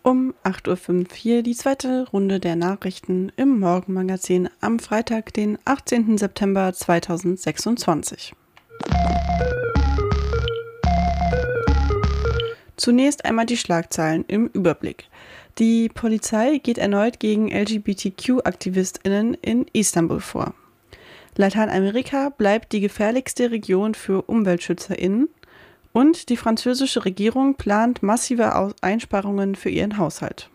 Um 8:05 Uhr hier die zweite Runde der Nachrichten im Morgenmagazin am Freitag, den 18. September 2026. Zunächst einmal die Schlagzeilen im Überblick. Die Polizei geht erneut gegen LGBTQ-AktivistInnen in Istanbul vor. Lateinamerika bleibt die gefährlichste Region für UmweltschützerInnen. Und die französische Regierung plant massive Einsparungen für ihren Haushalt.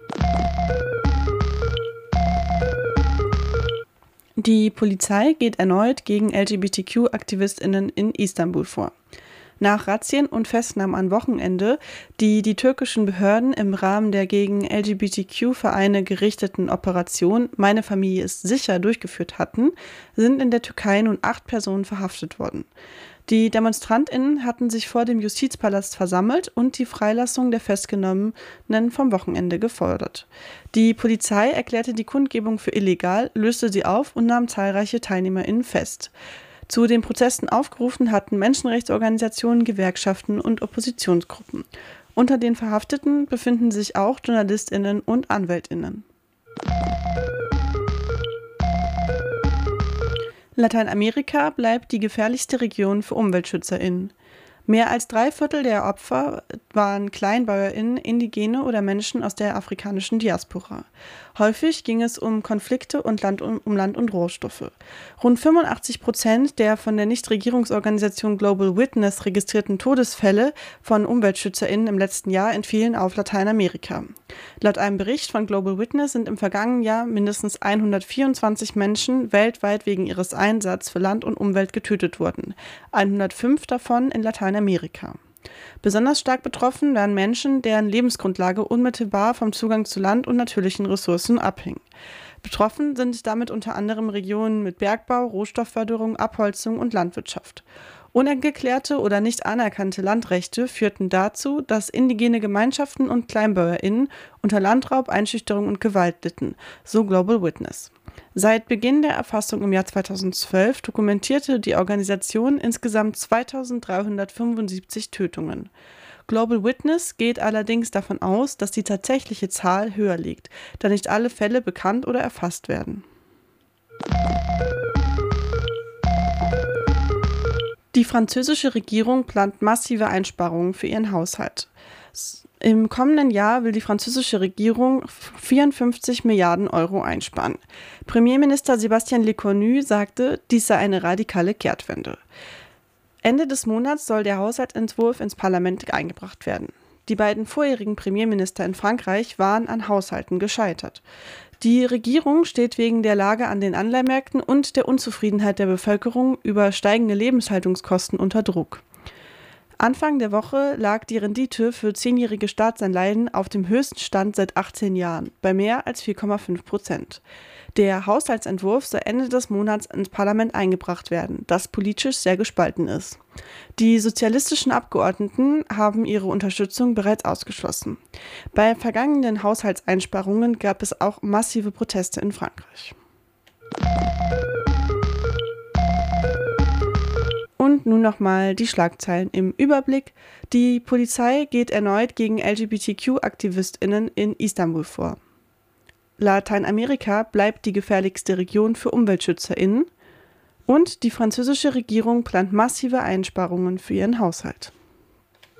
Die Polizei geht erneut gegen LGBTQ-AktivistInnen in Istanbul vor. Nach Razzien und Festnahmen am Wochenende, die die türkischen Behörden im Rahmen der gegen LGBTQ-Vereine gerichteten Operation Meine Familie ist sicher durchgeführt hatten, sind in der Türkei nun 8 Personen verhaftet worden. Die DemonstrantInnen hatten sich vor dem Justizpalast versammelt und die Freilassung der Festgenommenen vom Wochenende gefordert. Die Polizei erklärte die Kundgebung für illegal, löste sie auf und nahm zahlreiche TeilnehmerInnen fest. Zu den Protesten aufgerufen hatten Menschenrechtsorganisationen, Gewerkschaften und Oppositionsgruppen. Unter den Verhafteten befinden sich auch JournalistInnen und AnwältInnen. Lateinamerika bleibt die gefährlichste Region für UmweltschützerInnen. Mehr als 3/4 der Opfer waren KleinbäuerInnen, Indigene oder Menschen aus der afrikanischen Diaspora. Häufig ging es um Konflikte und um Land- und Rohstoffe. Rund 85% der von der Nichtregierungsorganisation Global Witness registrierten Todesfälle von UmweltschützerInnen im letzten Jahr entfielen auf Lateinamerika. Laut einem Bericht von Global Witness sind im vergangenen Jahr mindestens 124 Menschen weltweit wegen ihres Einsatzes für Land und Umwelt getötet worden. 105 davon in Lateinamerika. Besonders stark betroffen waren Menschen, deren Lebensgrundlage unmittelbar vom Zugang zu Land und natürlichen Ressourcen abhing. Betroffen sind damit unter anderem Regionen mit Bergbau, Rohstoffförderung, Abholzung und Landwirtschaft. Ungeklärte oder nicht anerkannte Landrechte führten dazu, dass indigene Gemeinschaften und KleinbäuerInnen unter Landraub, Einschüchterung und Gewalt litten, so Global Witness. Seit Beginn der Erfassung im Jahr 2012 dokumentierte die Organisation insgesamt 2375 Tötungen. Global Witness geht allerdings davon aus, dass die tatsächliche Zahl höher liegt, da nicht alle Fälle bekannt oder erfasst werden. Die französische Regierung plant massive Einsparungen für ihren Haushalt. Im kommenden Jahr will die französische Regierung 54 Milliarden Euro einsparen. Premierminister Sébastien Lecornu sagte, dies sei eine radikale Kehrtwende. Ende des Monats soll der Haushaltsentwurf ins Parlament eingebracht werden. Die beiden vorherigen Premierminister in Frankreich waren an Haushalten gescheitert. Die Regierung steht wegen der Lage an den Anleihmärkten und der Unzufriedenheit der Bevölkerung über steigende Lebenshaltungskosten unter Druck. Anfang der Woche lag die Rendite für 10-jährige Staatsanleihen auf dem höchsten Stand seit 18 Jahren, bei mehr als 4,5%. Der Haushaltsentwurf soll Ende des Monats ins Parlament eingebracht werden, das politisch sehr gespalten ist. Die sozialistischen Abgeordneten haben ihre Unterstützung bereits ausgeschlossen. Bei vergangenen Haushaltseinsparungen gab es auch massive Proteste in Frankreich. Und nun nochmal die Schlagzeilen im Überblick. Die Polizei geht erneut gegen LGBTQ-AktivistInnen in Istanbul vor. Lateinamerika bleibt die gefährlichste Region für UmweltschützerInnen. Und die französische Regierung plant massive Einsparungen für ihren Haushalt.